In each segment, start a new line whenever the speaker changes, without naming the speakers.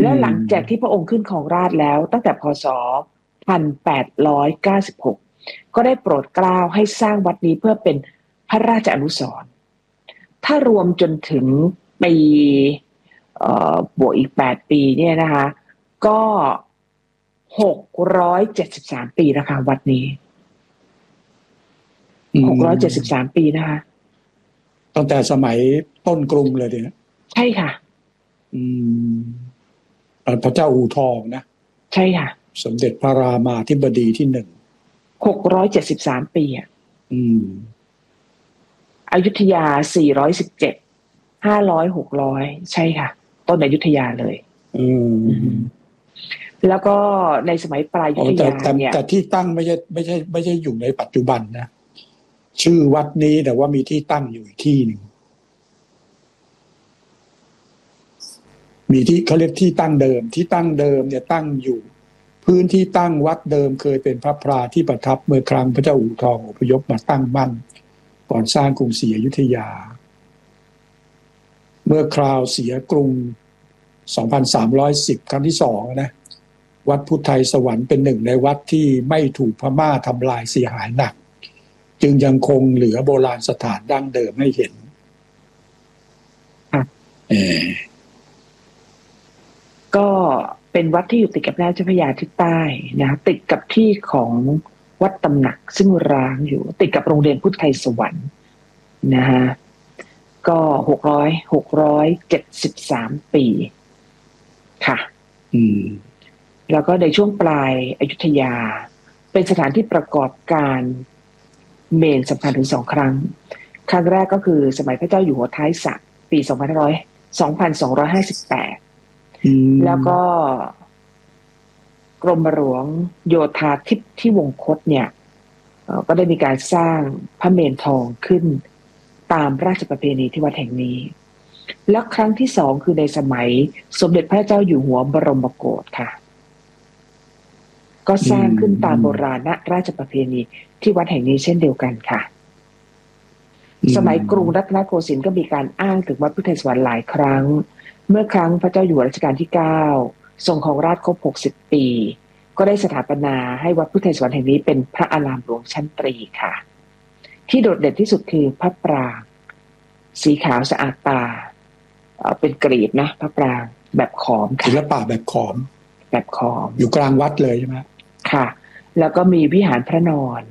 แล้วหลังจากที่พระองค์ขึ้นครองราชย์แล้วตั้งแต่พศ1896ก็ได้โปรดเกล้าให้สร้างวัดนี้เพื่อเป็นพระราชอนุสรณ์ถ้ารวมจนถึงปีบวกอีก8ปีเนี่ยนะคะก็673ปีนะคะวัดนี้673ปีนะคะ
ตั้งแต่สมัยต้นกรุงเลยเนี่ย
ใช่ค่ะ
พระเจ้าอู่ทองนะ
ใช่ค่ะ
สมเด็จพระรามาธิบดีที่
673ปีอ่ะอยุธยา417 500 600ใช่ค่ะต้นอยุธยาเลยแล้วก็ในสมัยปลายอยุธยาเนี่ย
แต่ที่ตั้งไม่ใช่อยู่ในปัจจุบันนะชื่อวัดนี้แต่ว่ามีที่ตั้งอยู่อีกที่หนึ่งมีที่เขาเรียกที่ตั้งเดิมเนี่ยตั้งอยู่พื้นที่ตั้งวัดเดิมเคยเป็นพระพราที่ประทับเมื่อครั้งพระเจ้าอู่ทองอพยพมาตั้งมั่นก่อนสร้างกรุงศรีอยุธยาเมื่อคราวเสียกรุง2310ครั้งที่2นะวัดพุทธไทยสวรรค์เป็นหนึ่งในวัดที่ไม่ถูกพม่าทำลายเสียหายหนักจึงยังคงเหลือโบราณสถานดั้งเดิมให้เห็น
ก็เป็นวัดที่อยู่ติดกับแม่น้ำเจ้าพระยาทิศใต้นะติดกับที่ของวัดตำหนักซึ่งร้างอยู่ติดกับโรงเรียนพุทธไทยสวรรค์นะฮะก็673ปีค่ะแล้วก็ในช่วงปลายอยุธยาเป็นสถานที่ประกอบการเมนสำคัญถึง2ครั้งแรกก็คือสมัยพระเจ้าอยู่หัวท้ายสระปี2258แล้วก็กรมหลวงโยธาธิปที่วงคตเนี่ยก็ได้มีการสร้างพระเมรุทองขึ้นตามราชประเพณีที่วัดแห่งนี้แล้วครั้งที่2คือในสมัยสมเด็จพระเจ้าอยู่หัวบรมโกศค่ะก็สร้างขึ้นตามโบราณราชประเพณีที่วัดแห่งนี้เช่นเดียวกันค่ะสมัยกรุงรัตนโกสินทร์ก็มีการอ้างถึงวัดพุทธไทยสวรรค์หลายครั้งเมื่อครั้งพระเจ้าอยู่หัวรัชกาลที่9ทรงครองราชย์ครบ60ปีก็ได้สถาปนาให้วัดพุทธไทยสวรรค์แห่งนี้เป็นพระอารามหลวงชั้นตรีค่ะที่โดดเด่นที่สุดคือพระปรางสีขาวสะอาดตาเป็นกรีบนะพระปรางแบบขอมค่ะ
ศิลปะแบบขอมอยู่กลางวัดเลยใช่ไหม
ค่ะแล้วก็มีวิหารพระนอน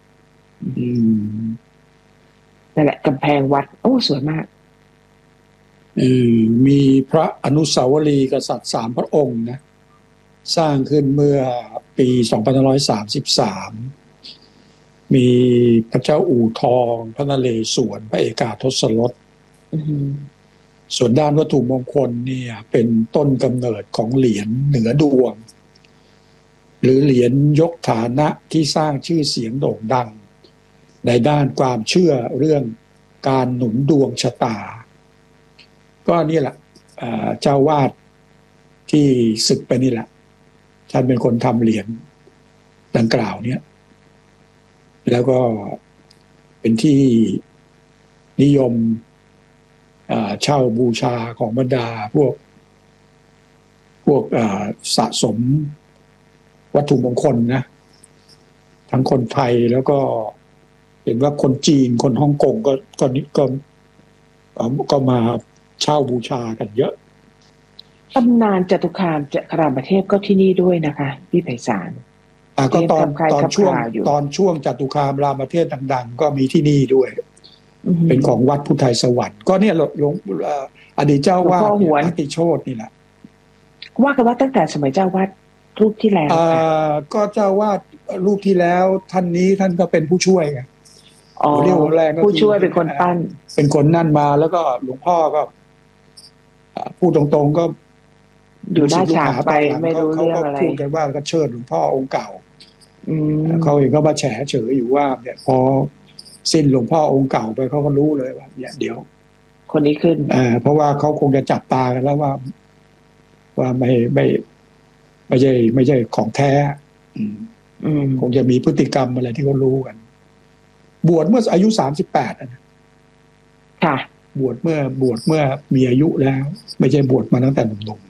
นั่นแหละกำแพงวัดโอ้สวยมาก
มีพระอนุสาวรีย์กษัตริย์3พระองค์นะสร้างขึ้นเมื่อปี2533มีพระเจ้าอู่ทองพระนเรศวรพระเอกาทศรสส่วนด้านวัตถุมงคลเนี่ยเป็นต้นกำเนิดของเหรียญเหนือดวงหรือเหรียญยกฐานะที่สร้างชื่อเสียงโด่งดังในด้านความเชื่อเรื่องการหนุนดวงชะตาก็นี่แหละเจ้าวาดที่ศึกไปนี่แหละท่านเป็นคนทำเหรียญดังกล่าวเนี่ยแล้วก็เป็นที่นิยมเช่าบูชาของบรรดาพวกสะสมวัตถุมงคลนะทั้งคนไทยแล้วก็เห็นว่าคนจีนคนฮ่องกงก็มาเช่าบูชากันเยอะ
ตำนานจตุคามจักรามเทพก็ที่นี่ด้วยนะคะพี่ไพศาล
ก็ตอนช่วงจตุคามรามเทพดังๆก็มีที่นี่ด้วยเป็นของวัดพุทธไทยสวรรค์ก็เนี่ยหลวงอดีตเจ้าวาดอติโชตินี่แหละ
ว่ากันว่าตั้งแต่สมัยเจ้าวาดรูปที่แล้ว
ก็เจ้าวาดรูปที่แล้วท่านก็เป็นผู้ช่วยไง
เรียกว่าแรงผู้ช่วยเป็นคนปั้น
เป็นคนนั่นมาแล้วก็หลวงพ่อก็พูดตรงๆก็
อยู่หน้าฉากไปไม่รู้เรื่องอะไร
พูดกันว่าก็เชิดหลวงพ่อองค์เก่าเขาเองก็มาแฉเฉยอยู่ว่าเนี่ยพอสิ้นหลวงพ่อองค์เก่าไปเขาก็รู้เลยว่าเนี่ยเดี๋ยว
คนนี้ขึ้น
เพราะว่าเขาคงจะจับตากันแล้วว่าไม่ใช่ของแท้คงจะมีพฤติกรรมอะไรที่เขารู้กันบวชเมื่ออายุ38นะ
ค่ะ
บวชเมื่อมีอายุแล้วไม่ใช่บวชมาตั้งแต่หนุ่ม